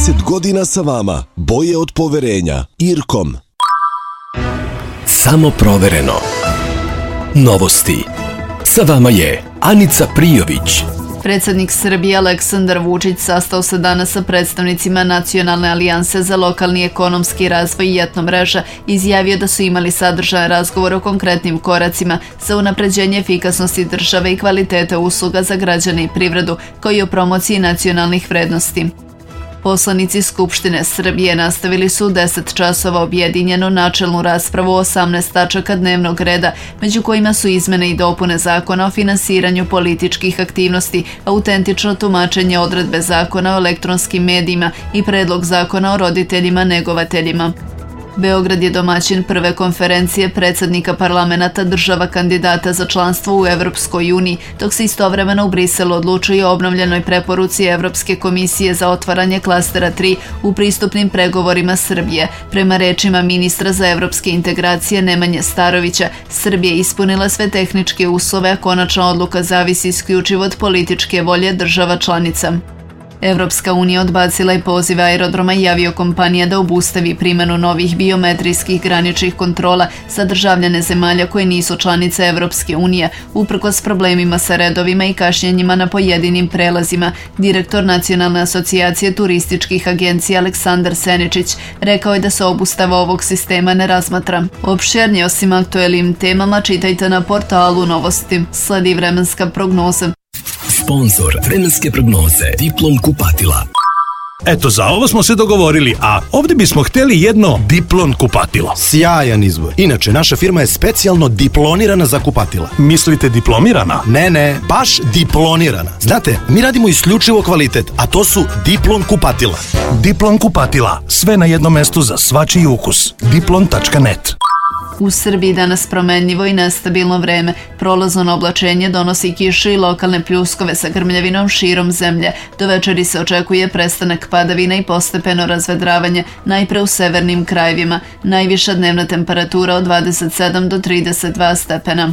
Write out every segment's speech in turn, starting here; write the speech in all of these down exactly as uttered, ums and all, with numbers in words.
trideset godina sa vama. Boje od poverenja. Irkom. Samo provereno. Novosti. Sa vama je Anica Prijović. Predsjednik Srbije Aleksandar Vučić sastao se danas sa predstavnicima Nacionalne alijanse za lokalni ekonomski razvoj i etnomreža i izjavio da su imali sadržajan razgovor o konkretnim koracima za unapređenje efikasnosti države i kvalitete usluga za građane i privredu, kao i o promociji nacionalnih vrednosti. Poslanici Skupštine Srbije nastavili su u deset časova objedinjenu načelnu raspravu o osamnaest tačaka dnevnog reda, među kojima su izmene i dopune Zakona o finansiranju političkih aktivnosti, autentično tumačenje odredbe Zakona o elektronskim medijima i predlog Zakona o roditeljima negovateljima. Beograd je domaćin prve konferencije predsjednika parlamenta država kandidata za članstvo u Evropskoj uniji, dok se istovremeno u Briselu odlučuje o obnovljenoj preporuci Evropske komisije za otvaranje klastera tri u pristupnim pregovorima Srbije. Prema rečima ministra za evropske integracije Nemanje Starovića, Srbija je ispunila sve tehničke uslove, a konačna odluka zavisi isključivo od političke volje država članica. Evropska unija odbacila je pozive aerodroma i aviokompanija da obustavi primjenu novih biometrijskih graničnih kontrola za državljane zemalja koje nisu članice Evropske unije, uprkos problemima sa redovima i kašnjenjima na pojedinim prelazima. Direktor Nacionalne asocijacije turističkih agencija Aleksandar Seničić rekao je da se obustava ovog sistema ne razmatra. Opširnije osim aktuelnim temama čitajte na portalu Novosti. Sledi vremenska prognoza. Sponzor vremenske prognoze Diplom kupatila. Eto, za ovo smo se dogovorili, a ovdje bismo htjeli jedno Diplon kupatilo. Sjajan izbor. Inače, naša firma je specijalno diplonirana za kupatila. Mislite diplomirana? Ne, ne, baš diplonirana. Znate, mi radimo isključivo kvalitet, a to su Diplon kupatila. Diplon kupatila. Sve na jednom mestu za svačiji ukus. diplon tačka net. U Srbiji danas promenljivo i nestabilno vreme. Prolazno oblačenje donosi kišu i lokalne pljuskove sa grmljavinom širom zemlje. Do večeri se očekuje prestanak padavina i postepeno razvedravanje, najpre u severnim krajevima. Najviša dnevna temperatura od dvadeset sedam do trideset dva stepena.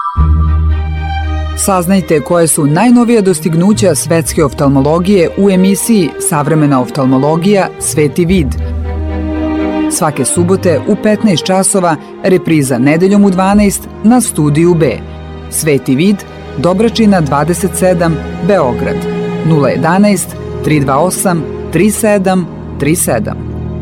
Saznajte koje su najnovija dostignuća svetske oftalmologije u emisiji Savremena oftalmologija Sveti vid. Svake subote u petnaest časova, repriza nedeljom u dvanaest na Studiju B. Sveti vid, Dobračina dvadeset sedam, Beograd. nula jedanaest, tri dva osam, tri sedam tri sedam.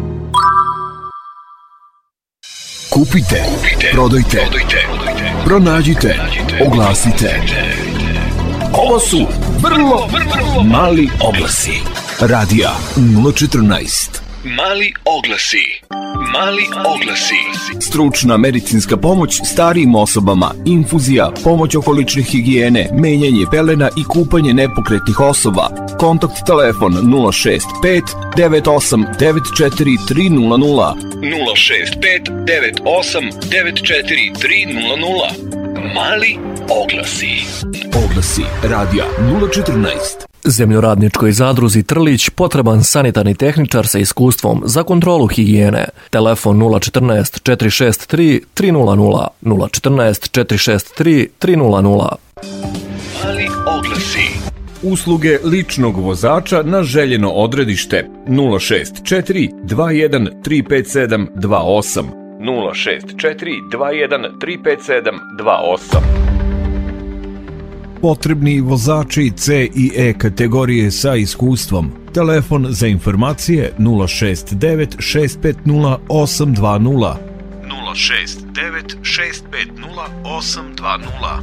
Kupite, prodajte, pronađite, oglasite. Ovo su vrlo, vrlo mali oglasi. Radija nula četrnaest. Mali oglasi. Mali oglasi. Stručna medicinska pomoć starijim osobama, infuzija, pomoć oko lične higijene, menjanje pelena i kupanje nepokretnih osoba. Kontakt telefon nula šest pet devet osam devet četiri tri nula nula. nula šest pet devet osam devet četiri tri nula nula. Mali oglasi. Oglasi radija nula četrnaest. Zemljoradničkoj zadruzi Trlić potreban sanitarni tehničar sa iskustvom za kontrolu higijene. Telefon nula četrnaest četiri šest tri tri nula nula, nula četrnaest četiri šest tri tri nula nula. Mali oglasi. Usluge ličnog vozača na željeno odredište nula šest četiri dva jedan tri pet sedam dva osam, nula šest četiri dva jedan tri pet sedam dva osam. Potrebni vozači C i E kategorije sa iskustvom. Telefon za informacije nula šest devet šest pet nula osam dva nula. nula šest devet šest pet nula osam dva nula.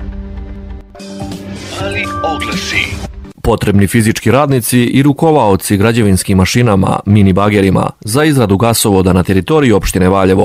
Mali oglasi. Potrebni fizički radnici i rukovaoci građevinskim mašinama, mini bagerima za izradu gasovoda na teritoriji opštine Valjevo.